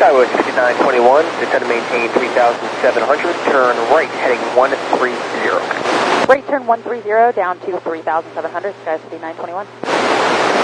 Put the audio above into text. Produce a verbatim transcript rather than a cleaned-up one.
Skyway sixty-nine twenty-one, descend and maintain three thousand seven hundred, turn right heading one three zero. Right turn one three zero, down to three thousand seven hundred, Sky sixty-nine twenty-one.